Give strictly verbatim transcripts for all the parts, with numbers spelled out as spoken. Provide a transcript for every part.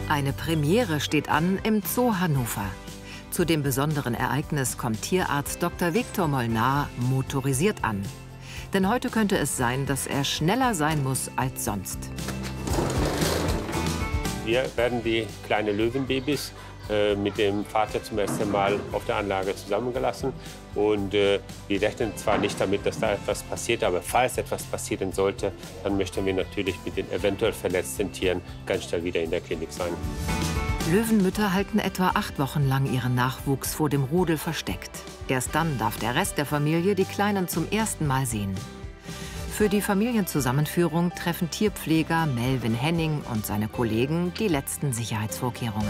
Eine Premiere steht an im Zoo Hannover. Zu dem besonderen Ereignis kommt Tierarzt Doktor Viktor Molnar motorisiert an. Denn heute könnte es sein, dass er schneller sein muss als sonst. Wir werden die kleinen Löwenbabys äh, mit dem Vater zum ersten Mal auf der Anlage zusammengelassen. Und äh, wir rechnen zwar nicht damit, dass da etwas passiert, aber falls etwas passieren sollte, dann möchten wir natürlich mit den eventuell verletzten Tieren ganz schnell wieder in der Klinik sein. Löwenmütter halten etwa acht Wochen lang ihren Nachwuchs vor dem Rudel versteckt. Erst dann darf der Rest der Familie die Kleinen zum ersten Mal sehen. Für die Familienzusammenführung treffen Tierpfleger Melvin Henning und seine Kollegen die letzten Sicherheitsvorkehrungen.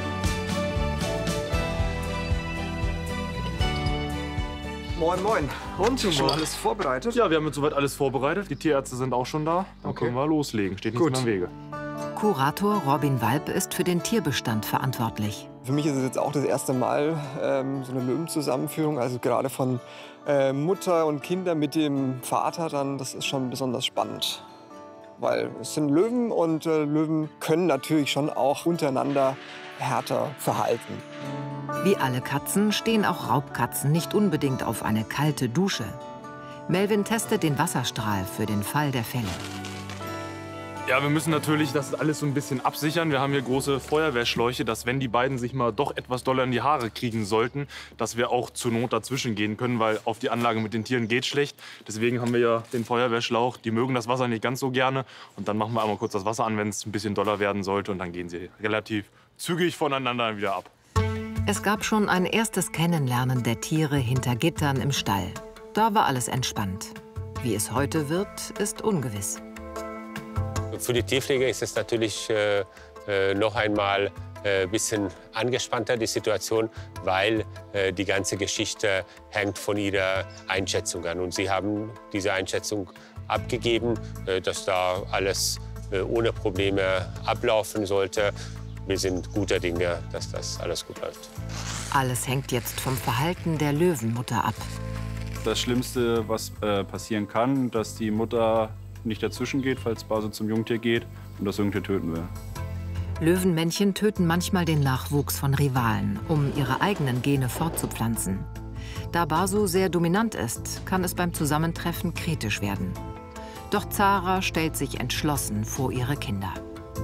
Moin, moin. Und, schon alles vorbereitet? Ja, wir haben jetzt soweit alles vorbereitet. Die Tierärzte sind auch schon da. Dann Okay. können wir loslegen. Steht nichts Gut. mehr im Wege. Kurator Robin Walp ist für den Tierbestand verantwortlich. Für mich ist es jetzt auch das erste Mal ähm, so eine Löwenzusammenführung. Also gerade von äh, Mutter und Kinder mit dem Vater dann, das ist schon besonders spannend. Weil es sind Löwen und äh, Löwen können natürlich schon auch untereinander härter verhalten. Wie alle Katzen stehen auch Raubkatzen nicht unbedingt auf eine kalte Dusche. Melvin testet den Wasserstrahl für den Fall der Fälle. Ja, wir müssen natürlich das alles so ein bisschen absichern. Wir haben hier große Feuerwehrschläuche, dass wenn die beiden sich mal doch etwas doller in die Haare kriegen sollten, dass wir auch zur Not dazwischen gehen können, weil auf die Anlage mit den Tieren geht schlecht. Deswegen haben wir ja den Feuerwehrschlauch. Die mögen das Wasser nicht ganz so gerne. Und dann machen wir einmal kurz das Wasser an, wenn es ein bisschen doller werden sollte. Und dann gehen sie relativ zügig voneinander wieder ab. Es gab schon ein erstes Kennenlernen der Tiere hinter Gittern im Stall. Da war alles entspannt. Wie es heute wird, ist ungewiss. Für die Tierpfleger ist es natürlich äh, äh, noch einmal ein äh, bisschen angespannter, die Situation, weil äh, die ganze Geschichte hängt von ihrer Einschätzung an. Und sie haben diese Einschätzung abgegeben, äh, dass da alles äh, ohne Probleme ablaufen sollte. Wir sind guter Dinge, dass das alles gut läuft. Alles hängt jetzt vom Verhalten der Löwenmutter ab. Das Schlimmste, was äh, passieren kann, dass die Mutter nicht dazwischen geht, falls Base zum Jungtier geht und das Jungtier töten will. Löwenmännchen töten manchmal den Nachwuchs von Rivalen, um ihre eigenen Gene fortzupflanzen. Da Basu sehr dominant ist, kann es beim Zusammentreffen kritisch werden. Doch Zara stellt sich entschlossen vor ihre Kinder.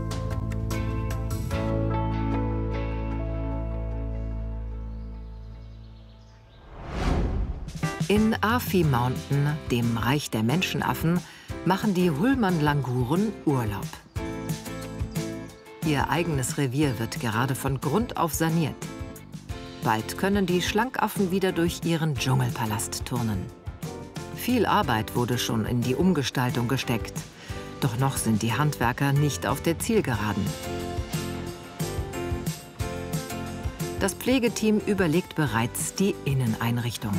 In Afi Mountain, dem Reich der Menschenaffen, machen die Hullmann-Languren Urlaub. Ihr eigenes Revier wird gerade von Grund auf saniert. Bald können die Schlankaffen wieder durch ihren Dschungelpalast turnen. Viel Arbeit wurde schon in die Umgestaltung gesteckt. Doch noch sind die Handwerker nicht auf der Zielgeraden. Das Pflegeteam überlegt bereits die Inneneinrichtung.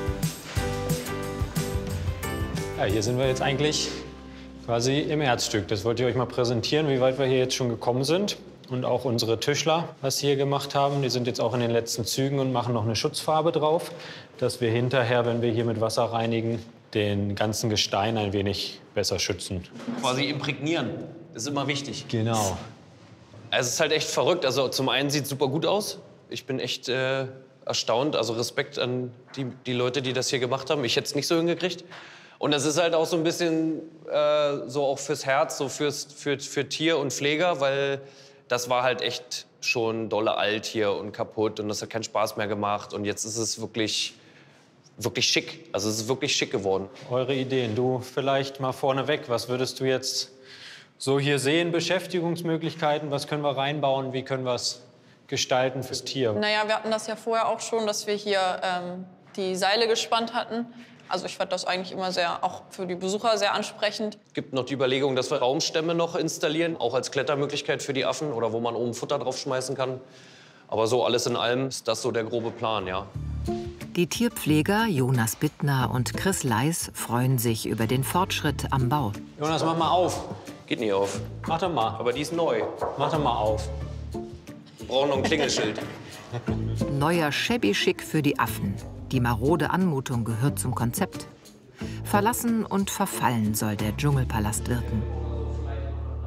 Ja, hier sind wir jetzt eigentlich quasi im Herzstück. Das wollte ich euch mal präsentieren, wie weit wir hier jetzt schon gekommen sind. Und auch unsere Tischler, was sie hier gemacht haben, die sind jetzt auch in den letzten Zügen und machen noch eine Schutzfarbe drauf, dass wir hinterher, wenn wir hier mit Wasser reinigen, den ganzen Gestein ein wenig besser schützen. Quasi imprägnieren, das ist immer wichtig. Genau. Also es ist halt echt verrückt. Also zum einen sieht es super gut aus. Ich bin echt äh, erstaunt. Also Respekt an die, die Leute, die das hier gemacht haben. Ich hätte es nicht so hingekriegt. Und das ist halt auch so ein bisschen äh, so auch fürs Herz, so fürs, für, für Tier und Pfleger, weil das war halt echt schon dolle alt hier und kaputt und das hat keinen Spaß mehr gemacht. Und jetzt ist es wirklich, wirklich schick. Also es ist wirklich schick geworden. Eure Ideen, du vielleicht mal vorneweg. Was würdest du jetzt so hier sehen? Beschäftigungsmöglichkeiten, was können wir reinbauen, wie können wir es gestalten fürs Tier? Naja, wir hatten das ja vorher auch schon, dass wir hier ähm, die Seile gespannt hatten. Also ich fand das eigentlich immer sehr, auch für die Besucher sehr ansprechend. Es gibt noch die Überlegung, dass wir Raumstämme noch installieren, auch als Klettermöglichkeit für die Affen oder wo man oben Futter draufschmeißen kann. Aber so alles in allem ist das so der grobe Plan, ja. Die Tierpfleger Jonas Bittner und Chris Leis freuen sich über den Fortschritt am Bau. Jonas, mach mal auf. Geht nicht auf. Mach doch mal. Aber die ist neu. Mach doch mal auf. Wir brauchen noch ein Klingelschild. Neuer Shabby-Schick für die Affen. Die marode Anmutung gehört zum Konzept. Verlassen und verfallen soll der Dschungelpalast wirken.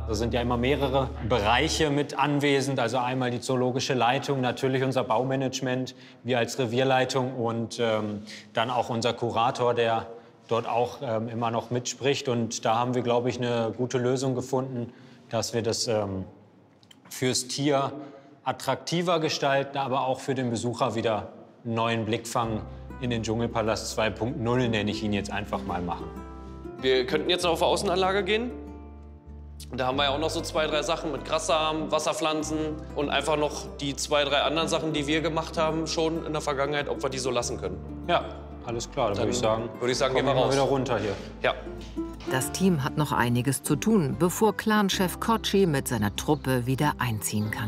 Da sind ja immer mehrere Bereiche mit anwesend. Also einmal die zoologische Leitung, natürlich unser Baumanagement, wir als Revierleitung und ähm, dann auch unser Kurator, der dort auch ähm, immer noch mitspricht. Und da haben wir, glaube ich, eine gute Lösung gefunden, dass wir das ähm, fürs Tier attraktiver gestalten, aber auch für den Besucher wieder einen neuen Blickfang in den Dschungelpalast zwei Punkt null, nenne ich ihn jetzt einfach mal, machen. Wir könnten jetzt noch auf die Außenanlage gehen. Da haben wir ja auch noch so zwei, drei Sachen mit Grassamen, Wasserpflanzen und einfach noch die zwei, drei anderen Sachen, die wir gemacht haben, schon in der Vergangenheit, ob wir die so lassen können. Ja, alles klar. Dann, Dann würde ich sagen, würde ich sagen, gehen wir kommen raus. wieder runter hier. Ja. Das Team hat noch einiges zu tun, bevor Clanchef Kochi mit seiner Truppe wieder einziehen kann.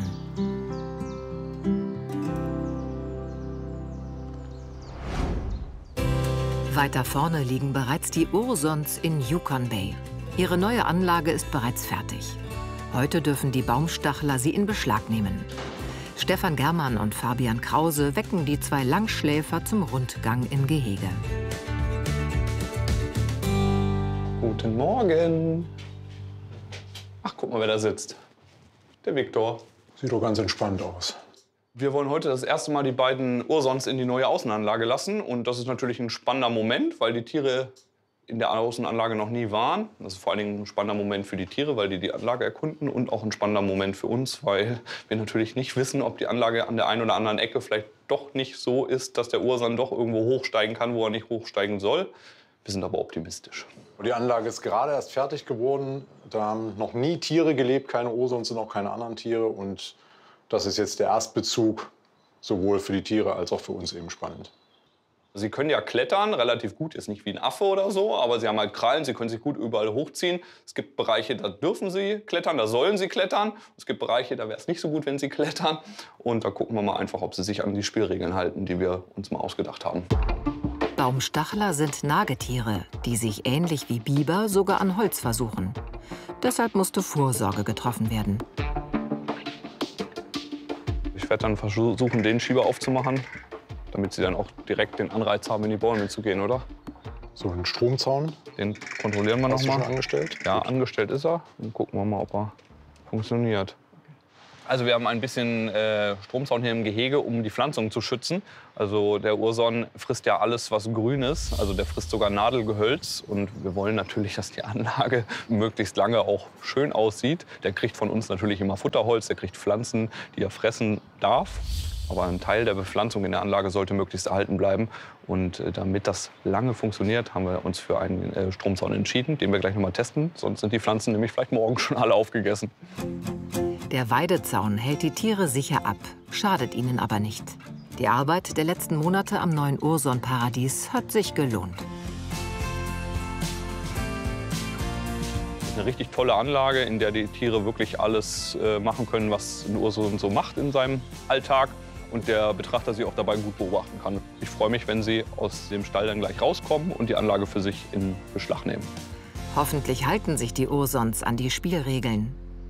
Weiter vorne liegen bereits die Ursons in Yukon Bay. Ihre neue Anlage ist bereits fertig. Heute dürfen die Baumstachler sie in Beschlag nehmen. Stefan Germann und Fabian Krause wecken die zwei Langschläfer zum Rundgang im Gehege. Guten Morgen. Ach, guck mal, wer da sitzt. Der Viktor. Sieht doch ganz entspannt aus. Wir wollen heute das erste Mal die beiden Ursons in die neue Außenanlage lassen. Und das ist natürlich ein spannender Moment, weil die Tiere in der Außenanlage noch nie waren. Das ist vor allen Dingen ein spannender Moment für die Tiere, weil die die Anlage erkunden. Und auch ein spannender Moment für uns, weil wir natürlich nicht wissen, ob die Anlage an der einen oder anderen Ecke vielleicht doch nicht so ist, dass der Urson doch irgendwo hochsteigen kann, wo er nicht hochsteigen soll. Wir sind aber optimistisch. Die Anlage ist gerade erst fertig geworden. Da haben noch nie Tiere gelebt, keine Ursons und auch keine anderen Tiere. Und das ist jetzt der Erstbezug, sowohl für die Tiere als auch für uns eben spannend. Sie können ja klettern, relativ gut, ist nicht wie ein Affe oder so, aber sie haben halt Krallen, sie können sich gut überall hochziehen. Es gibt Bereiche, da dürfen sie klettern, da sollen sie klettern. Es gibt Bereiche, da wäre es nicht so gut, wenn sie klettern. Und da gucken wir mal einfach, ob sie sich an die Spielregeln halten, die wir uns mal ausgedacht haben. Baumstachler sind Nagetiere, die sich ähnlich wie Biber sogar an Holz versuchen. Deshalb musste Vorsorge getroffen werden. Ich werde dann versuchen, den Schieber aufzumachen, damit sie dann auch direkt den Anreiz haben, in die Bäume zu gehen, oder? So ein Stromzaun. Den kontrollieren wir noch Hast du mal. schon angestellt? Ja, Gut. angestellt ist er. Dann gucken wir mal, ob er funktioniert. Also wir haben ein bisschen äh, Stromzaun hier im Gehege, um die Pflanzung zu schützen. Also der Urson frisst ja alles, was grün ist. Also der frisst sogar Nadelgehölz. Und wir wollen natürlich, dass die Anlage möglichst lange auch schön aussieht. Der kriegt von uns natürlich immer Futterholz, der kriegt Pflanzen, die er fressen darf. Aber ein Teil der Bepflanzung in der Anlage sollte möglichst erhalten bleiben. Und äh, damit das lange funktioniert, haben wir uns für einen äh, Stromzaun entschieden, den wir gleich noch mal testen. Sonst sind die Pflanzen nämlich vielleicht morgen schon alle aufgegessen. Der Weidezaun hält die Tiere sicher ab, schadet ihnen aber nicht. Die Arbeit der letzten Monate am neuen Urson-Paradies hat sich gelohnt. Das ist eine richtig tolle Anlage, in der die Tiere wirklich alles äh, machen können, was ein Urson so macht in seinem Alltag. Und der Betrachter sie auch dabei gut beobachten kann. Ich freue mich, wenn sie aus dem Stall dann gleich rauskommen und die Anlage für sich in Beschlag nehmen. Hoffentlich halten sich die Ursons an die Spielregeln.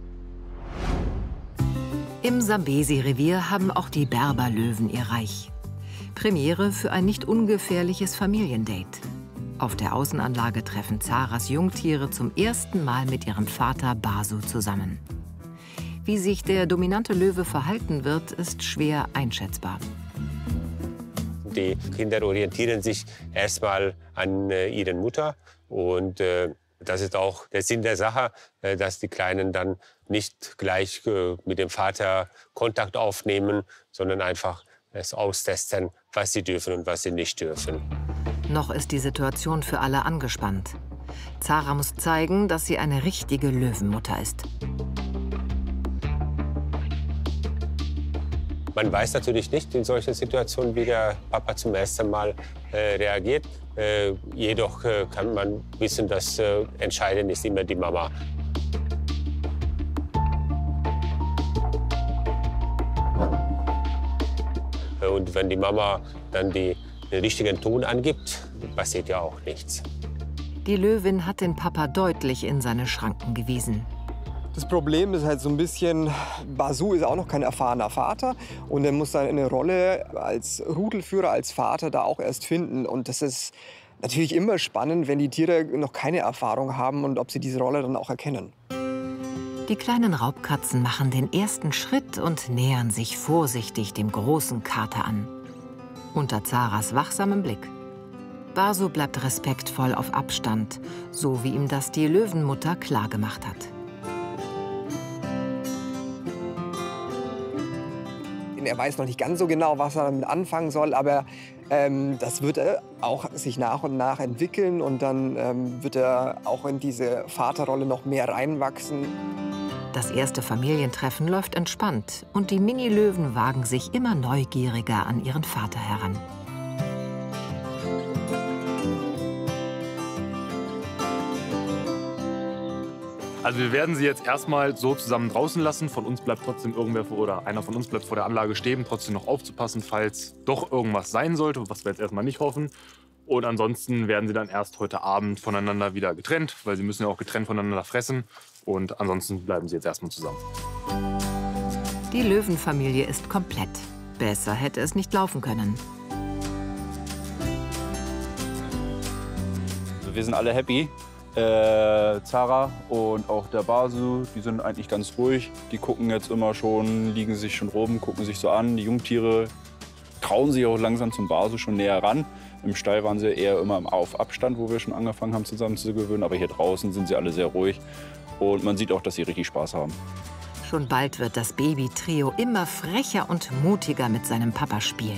Im Sambesi-Revier haben auch die Berberlöwen ihr Reich. Premiere für ein nicht ungefährliches Familiendate. Auf der Außenanlage treffen Zaras Jungtiere zum ersten Mal mit ihrem Vater Basu zusammen. Wie sich der dominante Löwe verhalten wird, ist schwer einschätzbar. Die Kinder orientieren sich erstmal an äh, ihrer Mutter. Und äh, das ist auch der Sinn der Sache, äh, dass die Kleinen dann nicht gleich äh, mit dem Vater Kontakt aufnehmen, sondern einfach es austesten, was sie dürfen und was sie nicht dürfen. Noch ist die Situation für alle angespannt. Zara muss zeigen, dass sie eine richtige Löwenmutter ist. Man weiß natürlich nicht in solchen Situationen, wie der Papa zum ersten Mal äh, reagiert. Äh, jedoch äh, kann man wissen, dass äh, entscheidend ist immer die Mama. Und wenn die Mama dann die, den richtigen Ton angibt, passiert ja auch nichts. Die Löwin hat den Papa deutlich in seine Schranken gewiesen. Das Problem ist halt so ein bisschen, Basu ist auch noch kein erfahrener Vater und er muss dann eine Rolle als Rudelführer, als Vater da auch erst finden. Und das ist natürlich immer spannend, wenn die Tiere noch keine Erfahrung haben und ob sie diese Rolle dann auch erkennen. Die kleinen Raubkatzen machen den ersten Schritt und nähern sich vorsichtig dem großen Kater an. Unter Zaras wachsamem Blick. Basu bleibt respektvoll auf Abstand, so wie ihm das die Löwenmutter klargemacht hat. Er weiß noch nicht ganz so genau, was er damit anfangen soll, aber ähm, das wird er auch sich nach und nach entwickeln und dann ähm, wird er auch in diese Vaterrolle noch mehr reinwachsen. Das erste Familientreffen läuft entspannt und die Mini-Löwen wagen sich immer neugieriger an ihren Vater heran. Also wir werden sie jetzt erstmal so zusammen draußen lassen. Von uns bleibt trotzdem irgendwer vor, oder einer von uns bleibt vor der Anlage stehen, trotzdem noch aufzupassen, falls doch irgendwas sein sollte, was wir jetzt erstmal nicht hoffen. Und ansonsten werden sie dann erst heute Abend voneinander wieder getrennt, weil sie müssen ja auch getrennt voneinander fressen. Und ansonsten bleiben sie jetzt erstmal zusammen. Die Löwenfamilie ist komplett. Besser hätte es nicht laufen können. Also wir sind alle happy. Äh, Zara und auch der Basu, die sind eigentlich ganz ruhig. Die gucken jetzt immer schon, liegen sich schon rum, gucken sich so an. Die Jungtiere trauen sich auch langsam zum Basu schon näher ran. Im Stall waren sie eher immer auf Abstand, wo wir schon angefangen haben zusammen zu gewöhnen. Aber hier draußen sind sie alle sehr ruhig. Und man sieht auch, dass sie richtig Spaß haben. Schon bald wird das Baby-Trio immer frecher und mutiger mit seinem Papa spielen.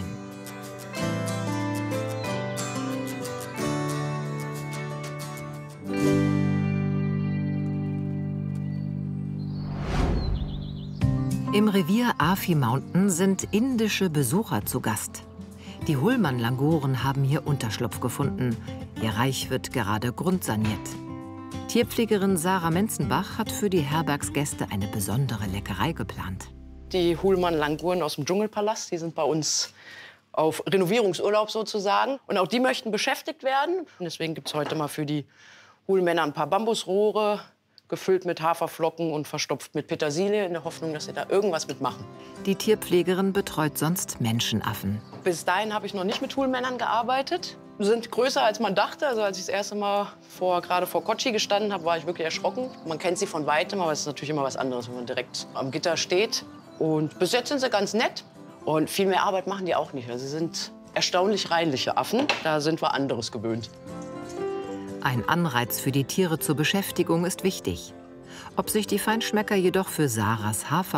Im Revier Afi Mountain sind indische Besucher zu Gast. Die Hullmann-Langoren haben hier Unterschlupf gefunden. Ihr Reich wird gerade grundsaniert. Tierpflegerin Sarah Menzenbach hat für die Herbergsgäste eine besondere Leckerei geplant. Die Hullmann-Languren aus dem Dschungelpalast, die sind bei uns auf Renovierungsurlaub sozusagen. Und auch die möchten beschäftigt werden. Und deswegen gibt es heute mal für die Hullmänner ein paar Bambusrohre, gefüllt mit Haferflocken und verstopft mit Petersilie, in der Hoffnung, dass sie da irgendwas mitmachen. Die Tierpflegerin betreut sonst Menschenaffen. Bis dahin habe ich noch nicht mit Hullmännern gearbeitet. Sie sind größer, als man dachte. Also als ich das erste Mal vor, gerade vor Kotschi gestanden habe, war ich wirklich erschrocken. Man kennt sie von Weitem, aber es ist natürlich immer was anderes, wenn man direkt am Gitter steht. Und bis jetzt sind sie ganz nett. Und viel mehr Arbeit machen die auch nicht. Also sie sind erstaunlich reinliche Affen. Da sind wir anderes gewöhnt. Ein Anreiz für die Tiere zur Beschäftigung ist wichtig. Ob sich die Feinschmecker jedoch für Sarahs Hafer